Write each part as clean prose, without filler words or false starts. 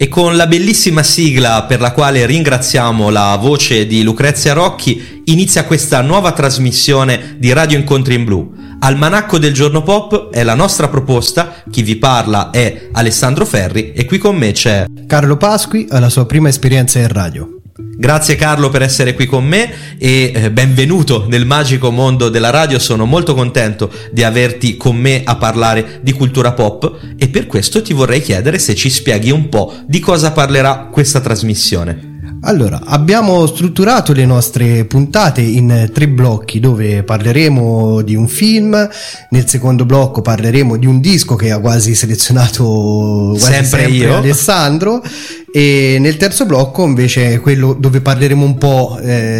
E con la bellissima sigla per la quale ringraziamo la voce di Lucrezia Rocchi inizia questa nuova trasmissione di Radio Incontri in Blu. Almanacco del Giorno Pop è la nostra proposta, chi vi parla è Alessandro Ferri e qui con me c'è Carlo Pasqui alla sua prima esperienza in radio. Grazie Carlo per essere qui con me e benvenuto nel magico mondo della radio. Sono molto contento di averti con me a parlare di cultura pop e per questo ti vorrei chiedere se ci spieghi un po' di cosa parlerà questa trasmissione. Allora, abbiamo strutturato le nostre puntate in 3 blocchi dove parleremo di un film, nel secondo blocco parleremo di un disco che ha quasi selezionato sempre io, Alessandro, e nel terzo blocco invece è quello dove parleremo un po'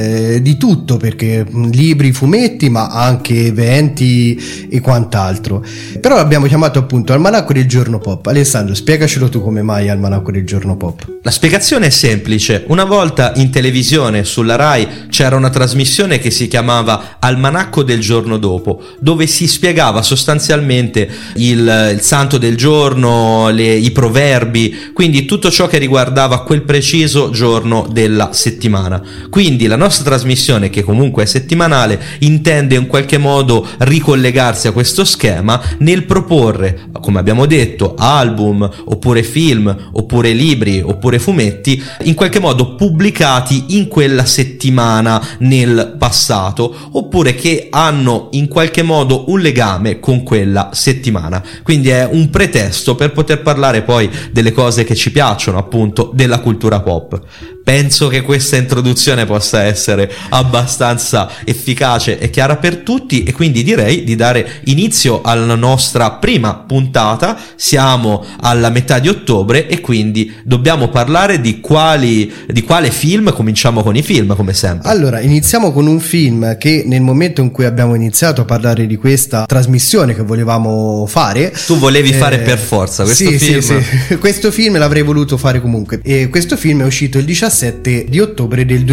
di tutto, perché libri, fumetti, ma anche eventi e quant'altro. Però l'abbiamo chiamato appunto Almanacco del Giorno Pop. Alessandro, spiegacelo tu come mai Almanacco del Giorno Pop. La spiegazione è semplice. Una volta in televisione sulla Rai c'era una trasmissione che si chiamava Almanacco del Giorno Dopo, dove si spiegava sostanzialmente il santo del giorno, i proverbi, quindi tutto ciò che riguardava quel preciso giorno della settimana. Quindi la nostra trasmissione, che comunque è settimanale, intende in qualche modo ricollegarsi a questo schema nel proporre, come abbiamo detto, album oppure film oppure libri oppure fumetti in qualche modo pubblicati in quella settimana nel passato, oppure che hanno in qualche modo un legame con quella settimana. Quindi è un pretesto per poter parlare poi delle cose che ci piacciono, appunto della cultura pop. Penso che questa introduzione possa essere abbastanza efficace e chiara per tutti e quindi direi di dare inizio alla nostra prima puntata. Siamo alla metà di ottobre e quindi dobbiamo parlare di quale film. Cominciamo con i film come sempre. Allora, iniziamo con un film che nel momento in cui abbiamo iniziato a parlare di questa trasmissione che volevamo fare, tu volevi fare per forza questo film. Sì. Questo film l'avrei voluto fare comunque e questo film è uscito il 17 di ottobre del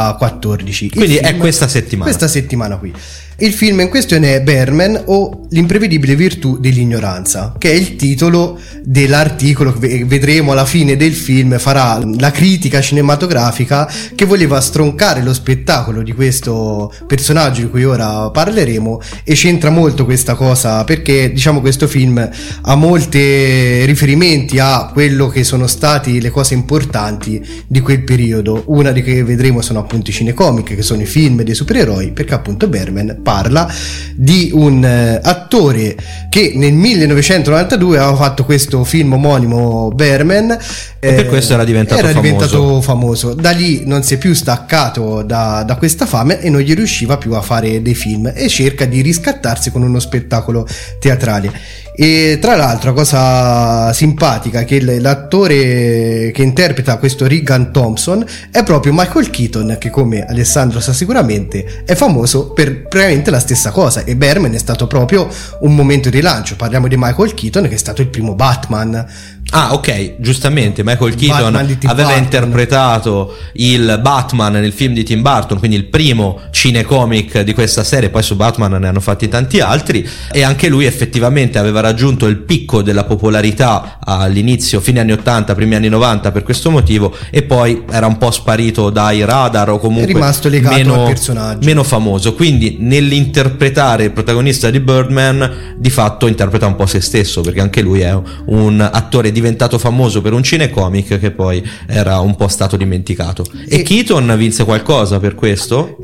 2014. Quindi è questa settimana qui. Il film in questione è Birdman o l'imprevedibile virtù dell'ignoranza, che è il titolo dell'articolo che vedremo alla fine del film farà la critica cinematografica, che voleva stroncare lo spettacolo di questo personaggio di cui ora parleremo. E c'entra molto questa cosa perché diciamo questo film ha molti riferimenti a quello che sono stati le cose importanti di quel periodo. Una di che vedremo sono appunto i cinecomic, che sono i film dei supereroi, perché appunto Birdman parla di un attore che nel 1992 aveva fatto questo film omonimo Birdman e per questo era diventato famoso. Da lì non si è più staccato da questa fame e non gli riusciva più a fare dei film e cerca di riscattarsi con uno spettacolo teatrale. E tra l'altro la cosa simpatica è che l'attore che interpreta questo Regan Thompson è proprio Michael Keaton, che come Alessandro sa sicuramente è famoso per praticamente la stessa cosa, e Birdman è stato proprio un momento di rilancio. Parliamo di Michael Keaton, che è stato il primo Batman. Ah, ok, giustamente Michael Keaton aveva interpretato il Batman nel film di Tim Burton, quindi il primo cinecomic di questa serie. Poi su Batman ne hanno fatti tanti altri e anche lui effettivamente aveva raggiunto il picco della popolarità all'inizio, fine anni 80, primi anni 90 per questo motivo, e poi era un po' sparito dai radar o comunque è rimasto legato al personaggio, meno famoso. Quindi nell'interpretare il protagonista di Birdman di fatto interpreta un po' se stesso, perché anche lui è un attore diventato famoso per un cinecomic che poi era un po' stato dimenticato. E Keaton vinse qualcosa per questo?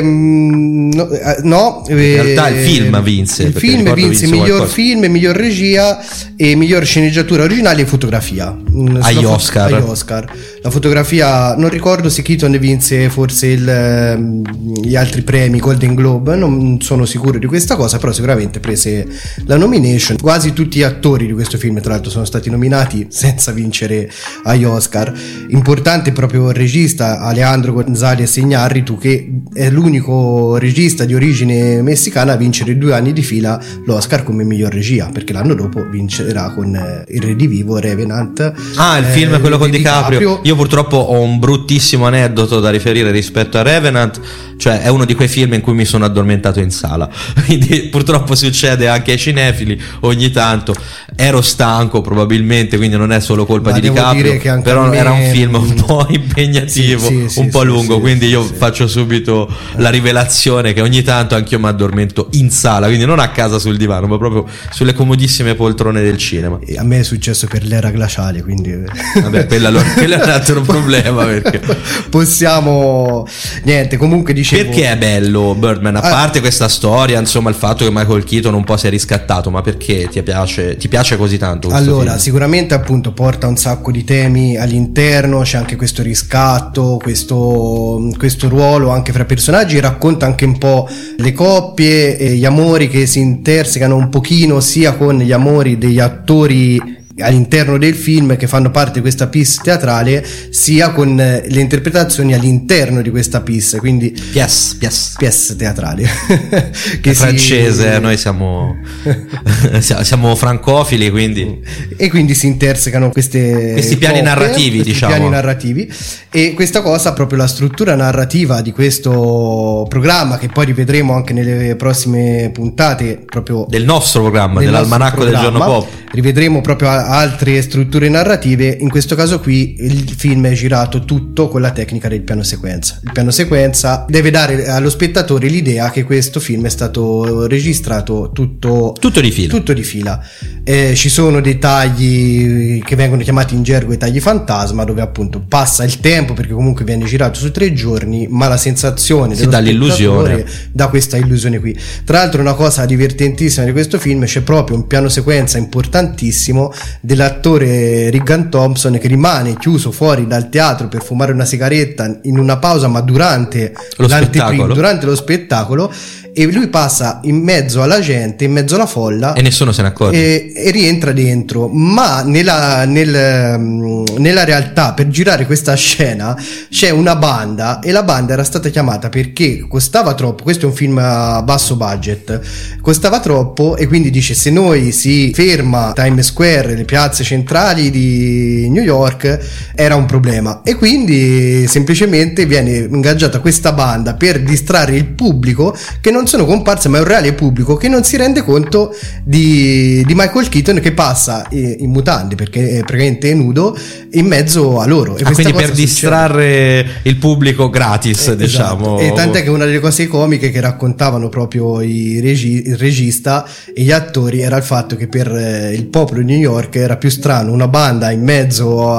No, in realtà il film vinse. Il film vinse miglior film, miglior regia e miglior sceneggiatura originale e fotografia agli Oscar. La fotografia non ricordo se Keaton vinse forse gli altri premi, Golden Globe, non sono sicuro di questa cosa, però sicuramente prese la nomination. Quasi tutti gli attori di questo film tra l'altro sono stati nominati senza vincere agli Oscar. Importante proprio il regista Alejandro González Iñárritu, che è l'unico regista di origine messicana a vincere 2 anni di fila l'Oscar come miglior regia, perché l'anno dopo vincerà con Il Re di Vivo, Revenant, Ah, il film quello con di DiCaprio. Io purtroppo ho un bruttissimo aneddoto da riferire rispetto a Revenant, cioè è uno di quei film in cui mi sono addormentato in sala, quindi purtroppo succede anche ai cinefili ogni tanto. Ero stanco probabilmente, quindi non è solo colpa di DiCaprio, però era un film un po' impegnativo, un po' lungo, quindi io faccio subito la rivelazione che ogni tanto anch'io mi addormento in sala, quindi non a casa sul divano, ma proprio sulle comodissime poltrone del cinema. E a me è successo per l'era glaciale, quindi vabbè, quello è un altro problema, perché possiamo niente, comunque dicevo, perché è bello Birdman, a parte questa storia, insomma, il fatto che Michael Keaton un po' si è riscattato, ma perché ti piace così tanto? Allora, film? Sicuramente appunto porta un sacco di temi all'interno, c'è anche questo riscatto, questo ruolo anche fra personaggi, racconta anche un po' le coppie e gli amori che si intersecano un pochino sia con gli amori degli attori all'interno del film che fanno parte di questa pièce teatrale, sia con le interpretazioni all'interno di questa pièce, quindi pièce teatrale che è francese, noi siamo francofili, quindi e quindi si intersecano questi piani narrativi, diciamo, piani narrativi, e questa cosa, proprio la struttura narrativa di questo programma, che poi rivedremo anche nelle prossime puntate proprio del nostro programma, dell'Almanacco del Giorno Pop, rivedremo proprio altre strutture narrative. In questo caso qui il film è girato tutto con la tecnica del piano sequenza. Il piano sequenza deve dare allo spettatore l'idea che questo film è stato registrato tutto di fila. Ci sono dei tagli che vengono chiamati in gergo i tagli fantasma, dove appunto passa il tempo, perché comunque viene girato su 3 giorni, ma la sensazione dello spettatore dà questa illusione qui. Tra l'altro, una cosa divertentissima di questo film, c'è proprio un piano sequenza importantissimo dell'attore Regan Thompson, che rimane chiuso fuori dal teatro per fumare una sigaretta in una pausa, ma durante lo spettacolo, e lui passa in mezzo alla gente, in mezzo alla folla, e nessuno se ne accorge, e rientra dentro. Ma nella realtà, per girare questa scena c'è una banda, e la banda era stata chiamata perché costava troppo. Questo è un film a basso budget, costava troppo, e quindi dice: se noi si ferma Times Square, le piazze centrali di New York, era un problema, e quindi semplicemente viene ingaggiata questa banda per distrarre il pubblico, che non sono comparse, ma è un reale pubblico che non si rende conto di Michael Keaton, che passa in mutande, perché è praticamente nudo, in mezzo a loro. E quindi per distrarre il pubblico gratis, diciamo. E tant'è che una delle cose comiche che raccontavano proprio il regista e gli attori era il fatto che per il popolo di New York era più strano una banda in mezzo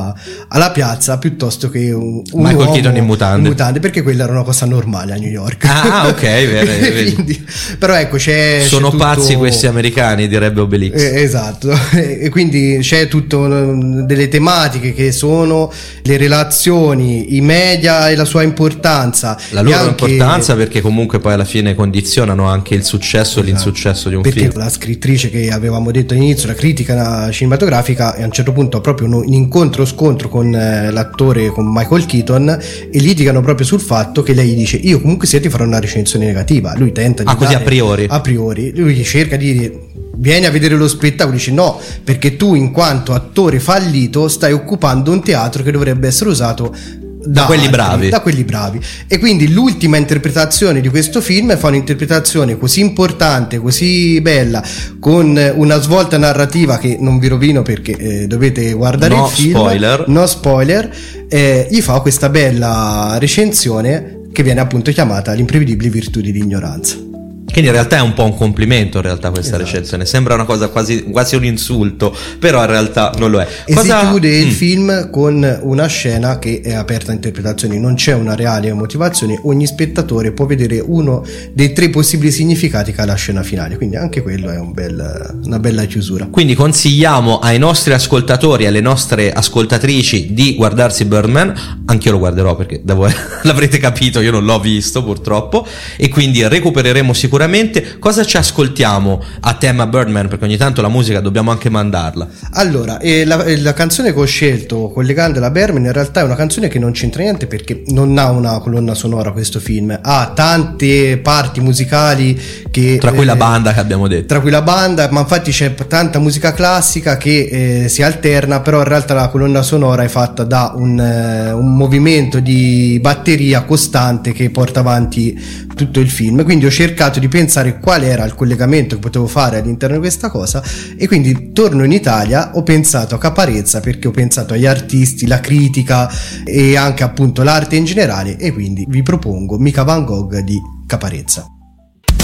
alla piazza piuttosto che un Michael Keaton in mutande, perché quella era una cosa normale a New York. Ok, vero. Quindi, però ecco, sono pazzi questi americani, direbbe Obelix. Esatto. E quindi c'è tutto delle tematiche che sono le relazioni, i media e la sua importanza, la loro importanza, perché comunque poi alla fine condizionano anche il successo e l'insuccesso di un film. Perché la scrittrice che avevamo detto all'inizio, la critica cinematografica, a un certo punto ha proprio un incontro-scontro con l'attore, con Michael Keaton, e litigano proprio sul fatto che lei dice: io comunque se ti farò una recensione negativa. Lui tenta di così a priori lui cerca di dire: vieni a vedere lo spettacolo. Dice: no, perché tu in quanto attore fallito stai occupando un teatro che dovrebbe essere usato da quelli bravi. E quindi l'ultima interpretazione di questo film fa un'interpretazione così importante, così bella, con una svolta narrativa che non vi rovino perché dovete guardare il film. No spoiler. Gli fa questa bella recensione che viene appunto chiamata L'imprevedibile virtù dell'ignoranza. Quindi in realtà è un po' un complimento, in realtà, questa recensione sembra una cosa quasi un insulto, però in realtà non lo è. E si chiude il film con una scena che è aperta a interpretazioni, non c'è una reale motivazione, ogni spettatore può vedere uno dei 3 possibili significati che ha la scena finale, quindi anche quello è una bella chiusura. Quindi consigliamo ai nostri ascoltatori, alle nostre ascoltatrici, di guardarsi Birdman. Anch'io lo guarderò, perché l'avrete capito, io non l'ho visto purtroppo, e quindi recupereremo sicuramente musicalmente cosa ci ascoltiamo a tema Birdman, perché ogni tanto la musica dobbiamo anche mandarla. Allora, la canzone che ho scelto collegando la Birdman in realtà è una canzone che non c'entra niente, perché non ha una colonna sonora questo film, ha tante parti musicali che, tra cui la banda che abbiamo detto, tra cui la banda, ma infatti c'è tanta musica classica che si alterna, però in realtà la colonna sonora è fatta da un movimento di batteria costante che porta avanti tutto il film. Quindi ho cercato di pensare qual era il collegamento che potevo fare all'interno di questa cosa, e quindi torno in Italia, ho pensato a Caparezza perché ho pensato agli artisti, la critica e anche appunto l'arte in generale, e quindi vi propongo Mica Van Gogh di Caparezza.